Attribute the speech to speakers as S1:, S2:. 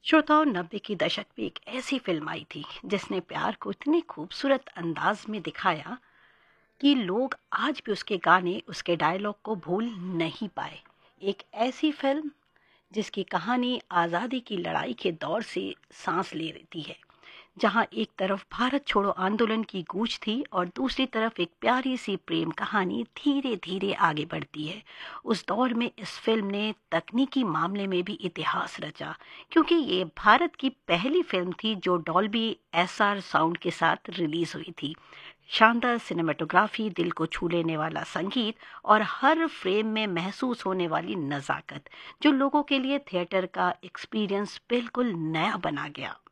S1: श्रोताओं, 90 की दशक में एक ऐसी फिल्म आई थी जिसने प्यार को इतने खूबसूरत अंदाज में दिखाया कि लोग आज भी उसके गाने, उसके डायलॉग को भूल नहीं पाए। एक ऐसी फिल्म जिसकी कहानी आज़ादी की लड़ाई के दौर से सांस ले रही है, जहां एक तरफ भारत छोड़ो आंदोलन की गूंज थी और दूसरी तरफ एक प्यारी सी प्रेम कहानी धीरे धीरे आगे बढ़ती है। उस दौर में इस फिल्म ने तकनीकी मामले में भी इतिहास रचा, क्योंकि ये भारत की पहली फिल्म थी जो डॉल्बी एसआर साउंड के साथ रिलीज हुई थी। शानदार सिनेमेटोग्राफी, दिल को छू लेने वाला संगीत और हर फ्रेम में महसूस होने वाली नज़ाकत, जो लोगों के लिए थिएटर का एक्सपीरियंस बिल्कुल नया बना गया।